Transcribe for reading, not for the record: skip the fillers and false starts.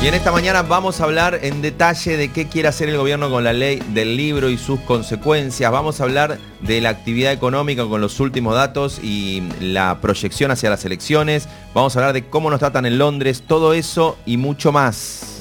Y en esta mañana vamos a hablar en detalle de qué quiere hacer el gobierno con la ley del libro y sus consecuencias. Vamos a hablar de la actividad económica con los últimos datos y la proyección hacia las elecciones. Vamos a hablar de cómo nos tratan en Londres, todo eso y mucho más.